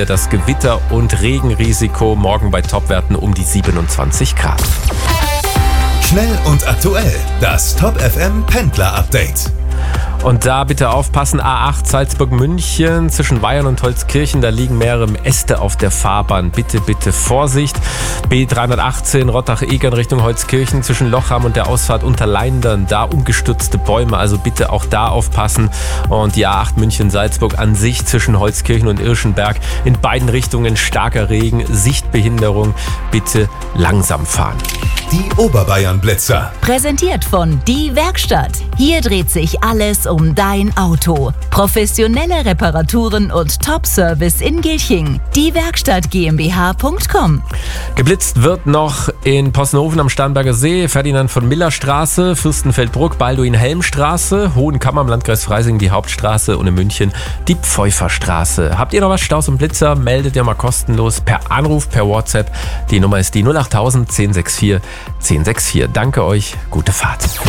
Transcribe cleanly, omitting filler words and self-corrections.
Das Gewitter- und Regenrisiko morgen bei Topwerten um die 27 Grad. Schnell und aktuell, das Top FM Pendler Update. Und da bitte aufpassen, A8 Salzburg-München zwischen Weyern und Holzkirchen, da liegen mehrere Äste auf der Fahrbahn. Bitte Vorsicht. B318 Rottach-Egern Richtung Holzkirchen zwischen Lochham und der Ausfahrt Unterleindern, da umgestürzte Bäume, also bitte auch da aufpassen. Und die A8 München-Salzburg an sich zwischen Holzkirchen und Irschenberg in beiden Richtungen starker Regen, Sichtbehinderung, bitte langsam fahren. Die Oberbayern-Blitzer. Präsentiert von Die Werkstatt. Hier dreht sich alles um dein Auto. Professionelle Reparaturen und Top-Service in Gilching. DieWerkstatt GmbH.com. Geblitzt wird noch in Possenhofen am Starnberger See, Ferdinand von Miller Straße, Fürstenfeldbruck, Balduin-Helm-Straße, Hohenkammer im Landkreis Freising die Hauptstraße und in München die Pfeuferstraße. Habt ihr noch was, Staus und Blitzer? Meldet ihr mal kostenlos per Anruf, per WhatsApp. Die Nummer ist die 08000 1064 1064. Danke euch, gute Fahrt.